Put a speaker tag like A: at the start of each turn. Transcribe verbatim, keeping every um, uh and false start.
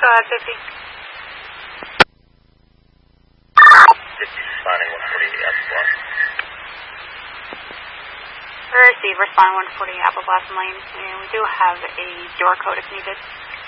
A: ahead, fifty.
B: fifty, responding one forty, Apple Blossom.
A: Receive, respond one forty, Apple Blossom Lane. And we do have a door code if needed.